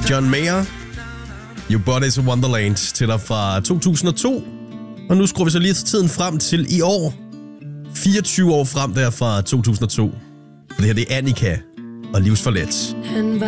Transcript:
John Mayer. Your Body's a Wonderland til dig fra 2002. Og nu skruer vi så lige tiden frem til i år. 24 år frem der fra 2002. For det her, det er Annika og Livsforladt.